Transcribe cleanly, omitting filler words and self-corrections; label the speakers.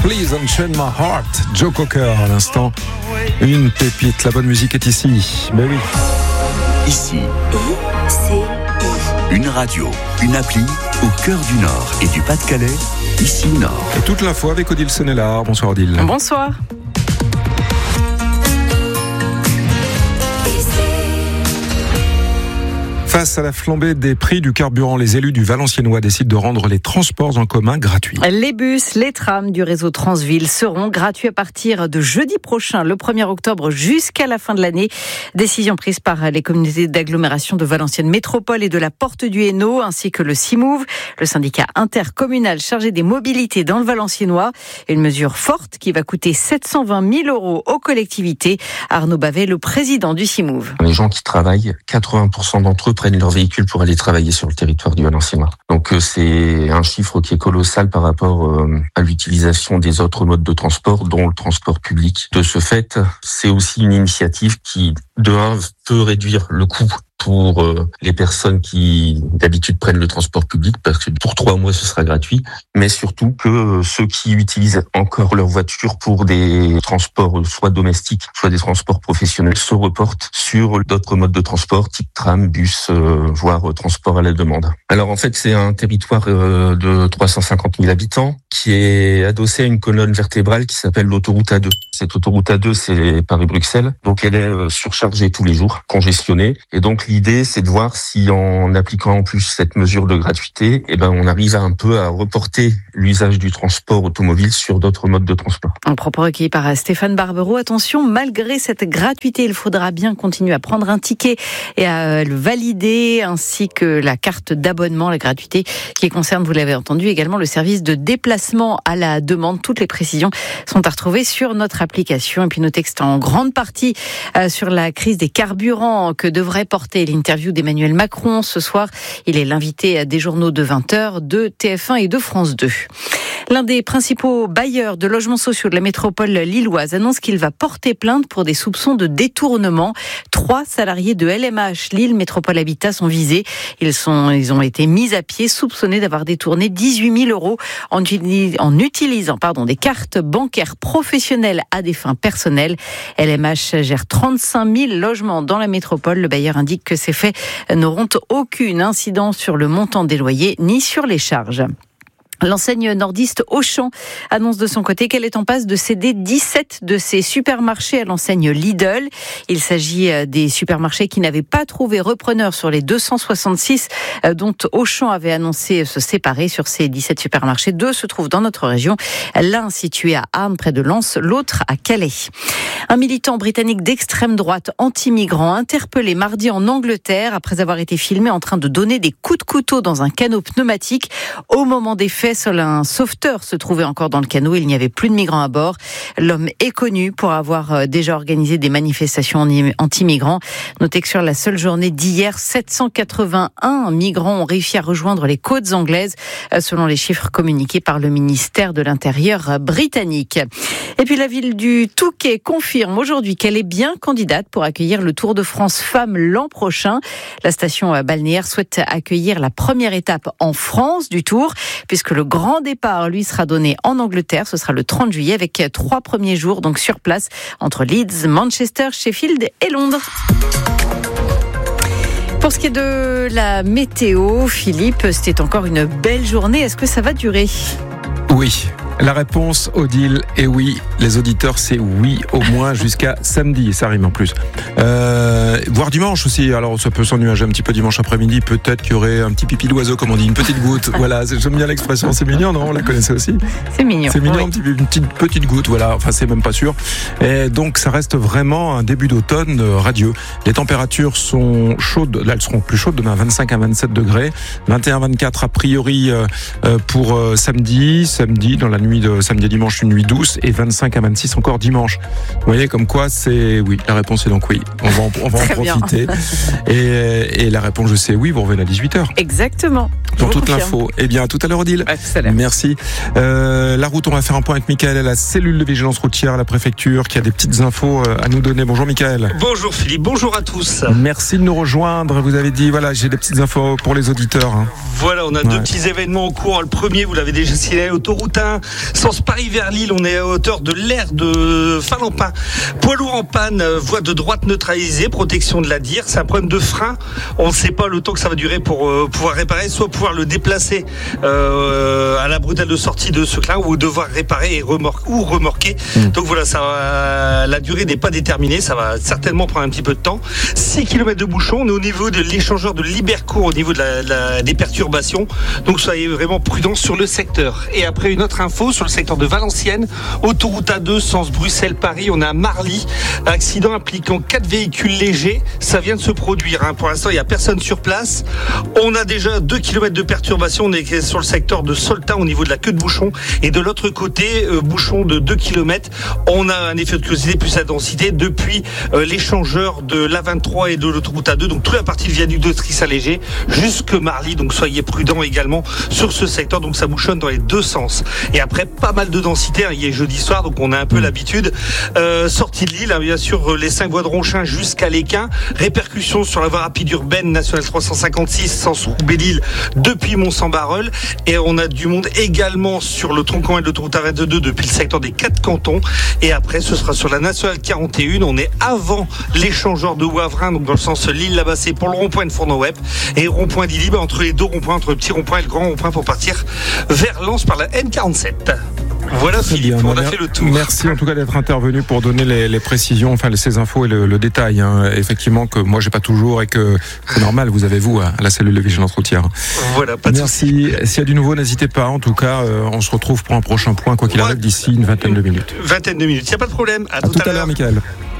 Speaker 1: Please Unchain My Heart. Joe Cocker à l'instant. Une pépite, la bonne musique est ici. Ben oui.
Speaker 2: Ici, une radio, une appli au cœur du Nord et du Pas-de-Calais. Ici Nord.
Speaker 1: Et toute l'info avec Odile Sennelard. Bonsoir Odile.
Speaker 3: Bonsoir.
Speaker 1: Face à la flambée des prix du carburant, les élus du Valenciennois décident de rendre les transports en commun gratuits.
Speaker 3: Les bus, les trams du réseau Transville seront gratuits à partir de jeudi prochain, le 1er octobre, jusqu'à la fin de l'année. Décision prise par les communautés d'agglomération de Valenciennes Métropole et de la Porte du Hainaut, ainsi que le CIMOV, le syndicat intercommunal chargé des mobilités dans le Valenciennois. Une mesure forte qui va coûter 720 000 € aux collectivités. Arnaud Bavet, le président du CIMOV.
Speaker 4: Les gens qui travaillent, 80% d'entre eux prennent leur véhicule pour aller travailler sur le territoire du Valenciennois. Donc c'est un chiffre qui est colossal par rapport à l'utilisation des autres modes de transport, dont le transport public. De ce fait, c'est aussi une initiative qui, de un, peut réduire le coût pour les personnes qui d'habitude prennent le transport public, parce que pour 3 mois ce sera gratuit, mais surtout que ceux qui utilisent encore leur voiture pour des transports soit domestiques, soit des transports professionnels, se reportent sur d'autres modes de transport, type tram, bus, voire transport à la demande. Alors en fait c'est un territoire de 350 000 habitants qui est adossé à une colonne vertébrale qui s'appelle l'autoroute A2. Cette autoroute A2 c'est Paris-Bruxelles, donc elle est surchargée tous les jours, congestionnée, et donc l'idée, c'est de voir si en appliquant en plus cette mesure de gratuité, on arrive un peu à reporter l'usage du transport automobile sur d'autres modes de transport.
Speaker 3: Un propos recueilli par Stéphane Barbero. Attention, malgré cette gratuité, il faudra bien continuer à prendre un ticket et à le valider, ainsi que la carte d'abonnement, la gratuité qui concerne, vous l'avez entendu, également le service de déplacement à la demande. Toutes les précisions sont à retrouver sur notre application. Et puis nos textes en grande partie sur la crise des carburants que devrait porter l'interview d'Emmanuel Macron ce soir. Il est l'invité des journaux de 20h, de TF1 et de France 2. L'un des principaux bailleurs de logements sociaux de la métropole lilloise annonce qu'il va porter plainte pour des soupçons de détournement. 3 salariés de LMH Lille Métropole Habitat sont visés. Ils ont été mis à pied, soupçonnés d'avoir détourné 18 000 € en utilisant des cartes bancaires professionnelles à des fins personnelles. LMH gère 35 000 logements dans la métropole. Le bailleur indique que ces faits n'auront aucune incidence sur le montant des loyers ni sur les charges. L'enseigne nordiste Auchan annonce de son côté qu'elle est en passe de céder 17 de ses supermarchés à l'enseigne Lidl. Il s'agit des supermarchés qui n'avaient pas trouvé repreneur sur les 266 dont Auchan avait annoncé se séparer. Sur ces 17 supermarchés, 2 se trouvent dans notre région. L'un situé à Arnes près de Lens, l'autre à Calais. Un militant britannique d'extrême droite anti-migrant interpellé mardi en Angleterre après avoir été filmé en train de donner des coups de couteau dans un canot pneumatique. Au moment des faits, seul un sauveteur se trouvait encore dans le canot. Il n'y avait plus de migrants à bord. L'homme est connu pour avoir déjà organisé des manifestations anti-migrants. Notez que sur la seule journée d'hier, 781 migrants ont réussi à rejoindre les côtes anglaises, selon les chiffres communiqués par le ministère de l'Intérieur britannique. Et puis la ville du Touquet confirme aujourd'hui qu'elle est bien candidate pour accueillir le Tour de France Femmes l'an prochain. La station balnéaire souhaite accueillir la première étape en France du Tour, puisque le grand départ, lui, sera donné en Angleterre. Ce sera le 30 juillet avec 3 premiers jours donc sur place entre Leeds, Manchester, Sheffield et Londres. Pour ce qui est de la météo, Philippe, c'était encore une belle journée. Est-ce que ça va durer ?
Speaker 1: Oui. La réponse, Odile, est oui. Les auditeurs, c'est oui, au moins jusqu'à samedi. Et ça rime en plus. Voire dimanche aussi. Alors, ça peut s'ennuager un petit peu dimanche après-midi. Peut-être qu'il y aurait un petit pipi d'oiseau, comme on dit, une petite goutte. Voilà, j'aime bien l'expression. C'est mignon, non ? On la connaissait aussi.
Speaker 3: C'est mignon.
Speaker 1: C'est mignon, oui. Une petite goutte, voilà. Enfin, c'est même pas sûr. Et donc, ça reste vraiment un début d'automne radieux. Les températures sont chaudes. Là, elles seront plus chaudes demain, 25 à 27 degrés. 21-24 a priori pour samedi. Samedi, dans la nuit de samedi à dimanche, une nuit douce, et 25 à 26 encore dimanche. Vous voyez comme quoi c'est oui. La réponse est donc oui. On va en profiter. Et la réponse, je sais oui, vous revenez à 18h.
Speaker 3: Exactement.
Speaker 1: Dans toute l'info. Eh bien, à tout à l'heure, Odile.
Speaker 3: À tout à l'heure.
Speaker 1: Merci. La route, on va faire un point avec Michael à la cellule de vigilance routière à la préfecture qui a des petites infos à nous donner. Bonjour Michael.
Speaker 5: Bonjour Philippe, bonjour à tous.
Speaker 1: Merci de nous rejoindre. Vous avez dit, voilà, j'ai des petites infos pour les auditeurs.
Speaker 5: Voilà, on a 2 petits événements en cours. Le premier, vous l'avez déjà signalé, autoroute 1, Sens Paris vers Lille, on est à hauteur de l'aire de Finlampin. Poids lourd en panne, voie de droite neutralisée, protection de la dire. C'est un problème de frein. On ne sait pas le temps que ça va durer pour pouvoir réparer, soit pouvoir le déplacer à la brutale de sortie de Seclin, ou devoir réparer et remorquer. Donc voilà, la durée n'est pas déterminée, ça va certainement prendre un petit peu de temps. 6 km de bouchon, on est au niveau de l'échangeur de Libercourt, au niveau des perturbations. Donc soyez vraiment prudents sur le secteur. Et après, une autre info sur le secteur de Valenciennes, autoroute A2, sens Bruxelles-Paris, on a un Marly, accident impliquant 4 véhicules légers. Ça vient de se produire. Pour l'instant, il n'y a personne sur place. On a déjà 2 km de perturbation. On est sur le secteur de Soltin au niveau de la queue de bouchon. Et de l'autre côté, bouchon de 2 km. On a un effet de curiosité plus la densité depuis l'échangeur de l'A23 et de l'autoroute A2. Donc toute la partie du viaduc de Tris-Allégé jusque Marly. Donc soyez prudents également sur ce secteur. Donc ça bouchonne dans les deux sens. Et après, pas mal de densité. Il est jeudi soir, donc on a un peu l'habitude. Sortie de Lille, bien sûr, les 5 voies de Ronchin jusqu'à l'Équin. Répercussions sur la voie rapide urbaine nationale 356 sens Roubaix-Lille depuis Mont-Saint-Barreul. Et on a du monde également sur le tronc commun de l'autoroute A22 depuis le secteur des 4 cantons. Et après, ce sera sur la nationale 41. On est avant l'échangeur de Wavrin, donc dans le sens Lille-Labassé pour le rond-point de Fourneau-Web. Et rond-point d'Illy, entre les deux ronds-points, entre le petit rond-point et le grand rond-point pour partir vers Lens par la N47. Voilà Philippe, on a fait le tour.
Speaker 1: Merci en tout cas d'être intervenu pour donner les précisions, enfin ces infos et le détail. Effectivement que moi j'ai pas toujours et que c'est normal, vous avez à la cellule de vigilance routière.
Speaker 5: Voilà, pas de
Speaker 1: Merci. S'il y a du nouveau, n'hésitez pas. En tout cas, on se retrouve pour un prochain point, quoi qu'il arrive, d'ici une vingtaine de minutes.
Speaker 5: Il n'y a pas de problème. À
Speaker 1: tout à l'heure, Michael.